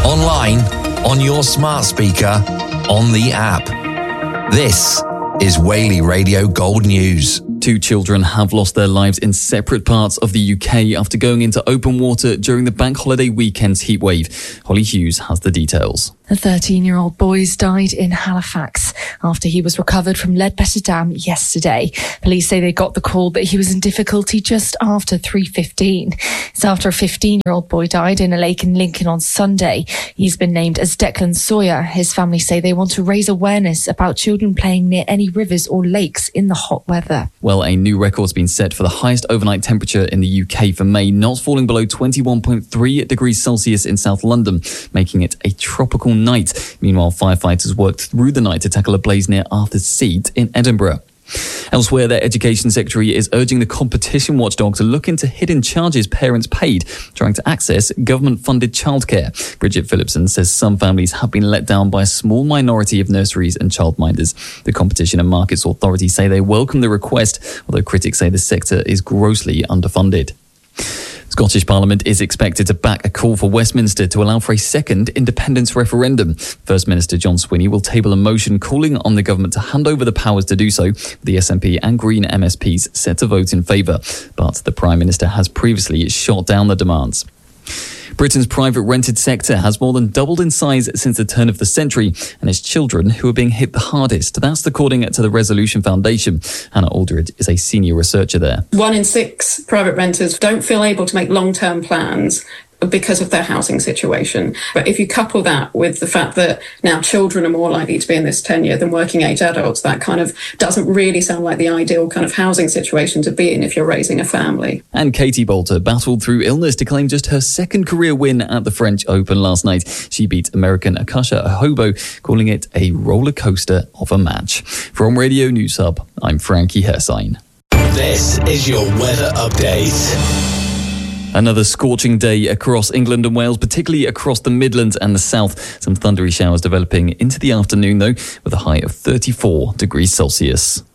online, on your smart speaker, on the app. This is Whaley Radio Gold News. 2 children have lost their lives in separate parts of the UK after going into open water during the bank holiday weekend's heatwave. Holly Hughes has the details. The 13-year-old boys died in Halifax after he was recovered from Ledbetter Dam yesterday. Police say they got the call that he was in difficulty just after 3:15. It's after a 15-year-old boy died in a lake in Lincoln on Sunday. He's been named as Declan Sawyer. His family say they want to raise awareness about children playing near any rivers or lakes in the hot weather. Well, a new record's been set for the highest overnight temperature in the UK for May, not falling below 21.3 degrees Celsius in South London, making it a tropical night. Meanwhile, firefighters worked through the night to tackle a blaze near Arthur's Seat in Edinburgh. Elsewhere, their Education Secretary is urging the competition watchdog to look into hidden charges parents paid trying to access government-funded childcare. Bridget Phillipson says some families have been let down by a small minority of nurseries and childminders. The Competition and Markets Authority say they welcome the request, although critics say the sector is grossly underfunded. Scottish Parliament is expected to back a call for Westminster to allow for a second independence referendum. First Minister John Swinney will table a motion calling on the government to hand over the powers to do so, with the SNP and Green MSPs set to vote in favour. But the Prime Minister has previously shot down the demands. Britain's private rented sector has more than doubled in size since the turn of the century, and it's children who are being hit the hardest. That's according to the Resolution Foundation. Hannah Aldridge is a senior researcher there. 1 in 6 private renters don't feel able to make long-term plans because of their housing situation. But if you couple that with the fact that now children are more likely to be in this tenure than working age adults, that kind of doesn't really sound like the ideal kind of housing situation to be in if you're raising a family. And Katie Boulter battled through illness to claim just her second career win at the French Open last night. She beat American Akasha Ahobo, calling it a roller coaster of a match. From Radio News Hub, I'm Frankie Hersine. This is your weather update. Another scorching day across England and Wales, particularly across the Midlands and the south. Some thundery showers developing into the afternoon, though, with a high of 34 degrees Celsius.